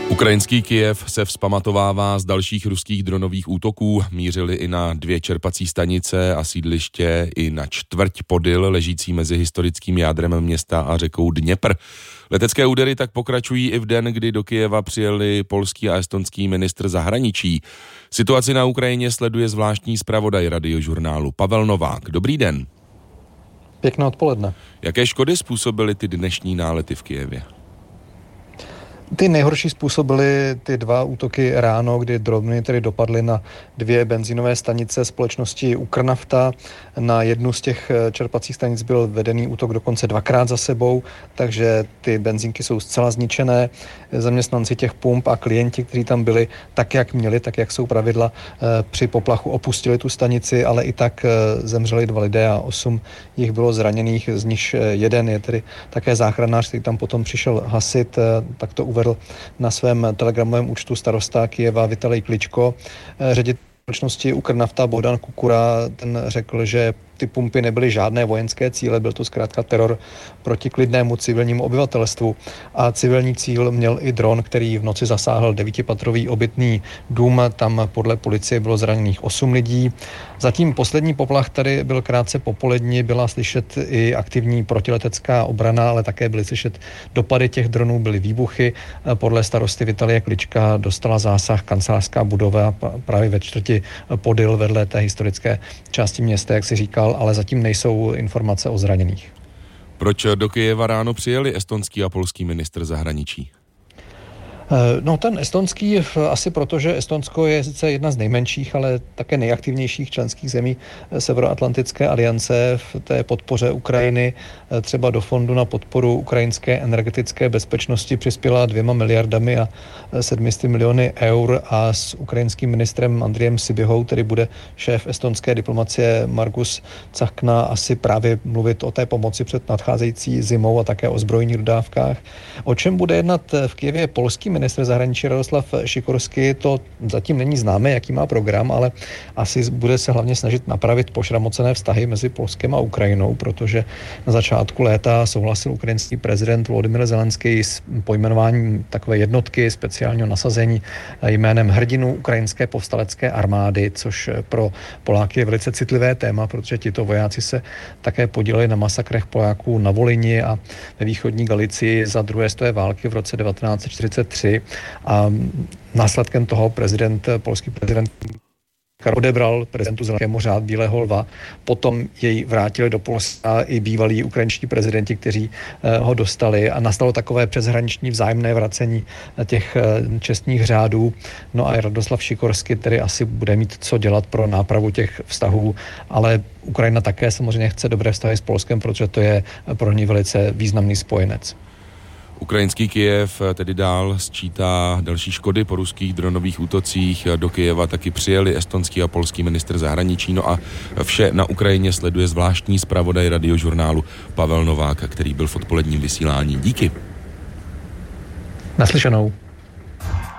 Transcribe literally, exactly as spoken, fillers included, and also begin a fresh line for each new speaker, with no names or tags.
Ukrajinský Kyjev se vzpamatovává z dalších ruských dronových útoků. Mířili i na dvě čerpací stanice a sídliště, i na čtvrť Podyl, ležící mezi historickým jádrem města a řekou Dněpr. Letecké údery tak pokračují i v den, kdy do Kyjeva přijeli polský a estonský ministr zahraničí. Situaci na Ukrajině sleduje zvláštní zpravodaj Radiožurnálu Pavel Novák. Dobrý den.
Pěkné odpoledne.
Jaké škody způsobily ty dnešní nálety v Kyjevě?
Ty nejhorší způsobily ty dva útoky ráno, kdy drony tedy dopadly na dvě benzínové stanice společnosti Ukrnafta. Na jednu z těch čerpacích stanic byl vedený útok dokonce dvakrát za sebou, takže ty benzínky jsou zcela zničené. Zaměstnanci těch pump a klienti, kteří tam byli, tak jak měli, tak jak jsou pravidla, při poplachu opustili tu stanici, ale i tak zemřeli dva lidé a osm jich bylo zraněných, z nich jeden je tedy také záchranář, který tam potom přišel hasit, tak to uvedl na svém telegramovém účtu starosta Kyjeva Vitalij Kličko. Ředitel společnosti Ukrnafta Bohdan Kukura, ten řekl, že ty pumpy nebyly žádné vojenské cíle, byl to zkrátka teror proti klidnému civilnímu obyvatelstvu. A civilní cíl měl i dron, který v noci zasáhl devítipatrový obytný dům. Tam podle policie bylo zraněných osm lidí. Zatím poslední poplach tady byl krátce popolední, byla slyšet i aktivní protiletecká obrana, ale také byly slyšet dopady těch dronů, byly výbuchy. Podle starosty Vitalije Klička dostala zásah kancelářská budova právě ve čtvrti Podyl vedle té historické části města, jak si říkal, ale zatím nejsou informace o zraněných.
Proč do Kyjeva ráno přijeli estonský a polský ministr zahraničí?
No ten estonský asi proto, že Estonsko je sice jedna z nejmenších, ale také nejaktivnějších členských zemí Severoatlantické aliance v té podpoře Ukrajiny. Třeba do fondu na podporu ukrajinské energetické bezpečnosti přispěla dvěma miliardami a sedmisty miliony eur a s ukrajinským ministrem Andrijem Sibihou, který bude šéf estonské diplomacie Margus Tsahkna, asi právě mluvit o té pomoci před nadcházející zimou a také o zbrojních dodávkách. O čem bude jednat v Kyjevě polský ministr zahraničí Radoslav Sikorský, to zatím není známé, jaký má program, ale asi bude se hlavně snažit napravit pošramocené vztahy mezi Polskem a Ukrajinou, protože na začátku léta souhlasil ukrajinský prezident Volodymyr Zelenský s pojmenováním takové jednotky speciálního nasazení jménem hrdinů ukrajinské povstalecké armády, což pro Poláky je velice citlivé téma, protože tito vojáci se také podíleli na masakrech Poláků na Volyni a ve východní Galicii za druhé světové války v roce devatenáct set čtyřicet tři. A následkem toho prezident, polský prezident odebral prezidentu Zelenskému řád Bílého lva, potom jej vrátili do Polska i bývalí ukrajinští prezidenti, kteří ho dostali a nastalo takové přeshraniční vzájemné vracení těch čestných řádů. No a Radoslav Sikorský tedy asi bude mít co dělat pro nápravu těch vztahů, ale Ukrajina také samozřejmě chce dobré vztahy s Polskem, protože to je pro ní velice významný spojenec.
Ukrajinský Kyjev tedy dál sčítá další škody po ruských dronových útocích. Do Kyjeva taky přijeli estonský a polský ministr zahraničí. No a vše na Ukrajině sleduje zvláštní zpravodaj Radiožurnálu Pavel Novák, který byl v odpoledním vysílání. Díky.
Naslyšenou.